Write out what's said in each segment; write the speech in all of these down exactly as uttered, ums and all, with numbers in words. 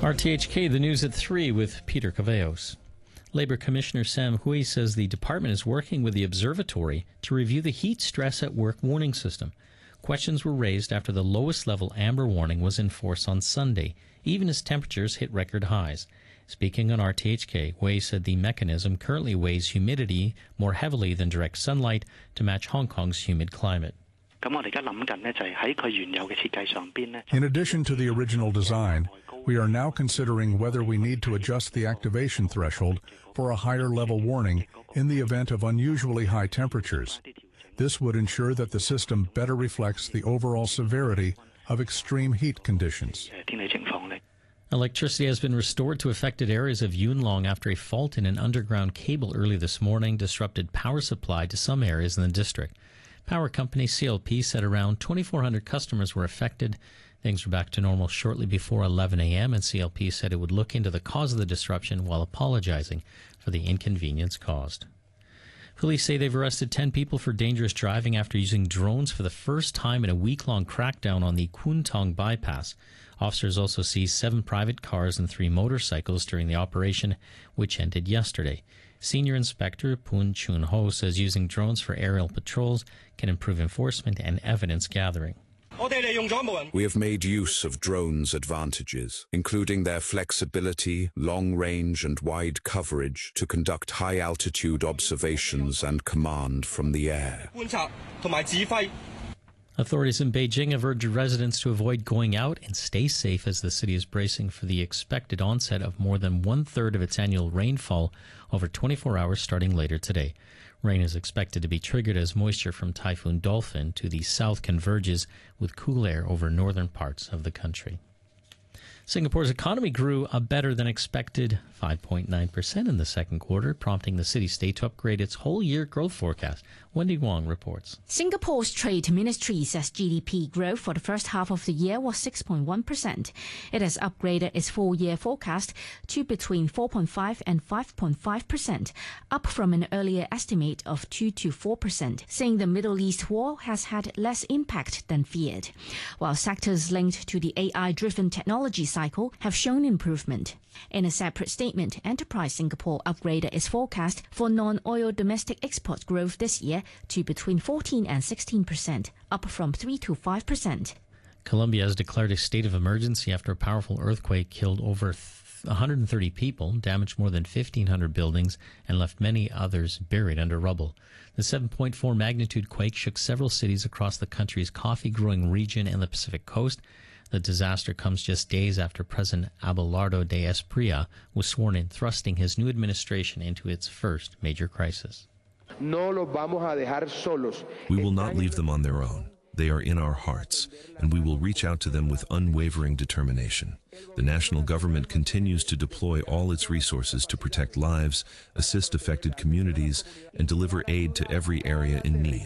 R T H K, the news at three with Peter Caveos. Labour Commissioner Sam Hui says the department is working with the observatory to review the heat stress at work warning system. Questions were raised after the lowest level amber warning was in force on Sunday, even as temperatures hit record highs. Speaking on R T H K, Hui said the mechanism currently weighs humidity more heavily than direct sunlight to match Hong Kong's humid climate. In addition to the original design, we are now considering whether we need to adjust the activation threshold for a higher level warning in the event of unusually high temperatures. This would ensure that the system better reflects the overall severity of extreme heat conditions. Electricity has been restored to affected areas of Yuen Long after a fault in an underground cable early this morning disrupted power supply to some areas in the district. Power company C L P said around twenty-four hundred customers were affected. Things were back to normal shortly before eleven a.m., and C L P said it would look into the cause of the disruption while apologizing for the inconvenience caused. Police say they've arrested ten people for dangerous driving after using drones for the first time in a week-long crackdown on the Kwun Tong bypass. Officers also seized seven private cars and three motorcycles during the operation, which ended yesterday. Senior Inspector Poon Chun Ho says using drones for aerial patrols can improve enforcement and evidence gathering. We have made use of drones' advantages, including their flexibility, long range and wide coverage to conduct high-altitude observations and command from the air. Authorities in Beijing have urged residents to avoid going out and stay safe as the city is bracing for the expected onset of more than one-third of its annual rainfall over twenty-four hours starting later today. Rain is expected to be triggered as moisture from Typhoon Dolphin to the south converges with cool air over northern parts of the country. Singapore's economy grew a better than expected five point nine percent in the second quarter, prompting the city-state to upgrade its whole-year growth forecast. Wendy Wong reports. Singapore's Trade Ministry says G D P growth for the first half of the year was six point one percent. It has upgraded its full-year forecast to between four point five and five point five percent, up from an earlier estimate of two to four percent, saying the Middle East war has had less impact than feared, while sectors linked to the A I-driven technology cycle have shown improvement. In a separate statement, Enterprise Singapore upgraded its forecast for non-oil domestic export growth this year to between fourteen and sixteen percent, up from three to five percent. Colombia has declared a state of emergency after a powerful earthquake killed over one hundred thirty people, damaged more than fifteen hundred buildings, and left many others buried under rubble. The seven point four magnitude quake shook several cities across the country's coffee-growing region and the Pacific coast. The disaster comes just days after President Abelardo de Espriella was sworn in, thrusting his new administration into its first major crisis. We will not leave them on their own. They are in our hearts, and we will reach out to them with unwavering determination. The national government continues to deploy all its resources to protect lives, assist affected communities, and deliver aid to every area in need.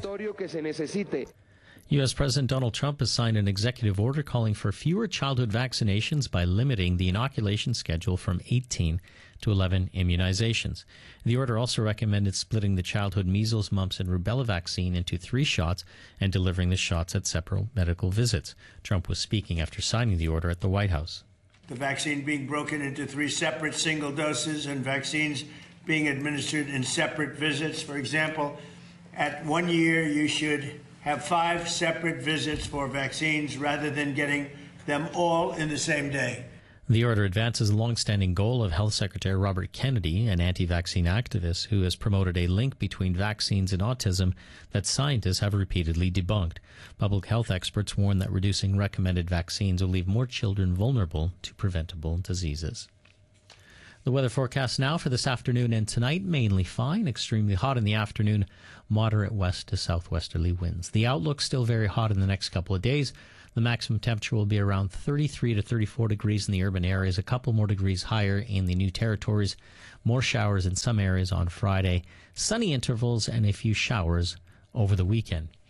U S. President Donald Trump has signed an executive order calling for fewer childhood vaccinations by limiting the inoculation schedule from eighteen to eleven immunizations. The order also recommended splitting the childhood measles, mumps, and rubella vaccine into three shots and delivering the shots at separate medical visits. Trump was speaking after signing the order at the White House. The vaccine being broken into three separate single doses and vaccines being administered in separate visits. For example, at one year you should have five separate visits for vaccines rather than getting them all in the same day. The order advances a long-standing goal of Health Secretary Robert Kennedy, an anti-vaccine activist who has promoted a link between vaccines and autism that scientists have repeatedly debunked. Public health experts warn that reducing recommended vaccines will leave more children vulnerable to preventable diseases. The weather forecast now for this afternoon and tonight, mainly fine, extremely hot in the afternoon, moderate west to southwesterly winds. The outlook still very hot in the next couple of days. The maximum temperature will be around thirty-three to thirty-four degrees in the urban areas, a couple more degrees higher in the New Territories. More showers in some areas on Friday, sunny intervals and a few showers over the weekend.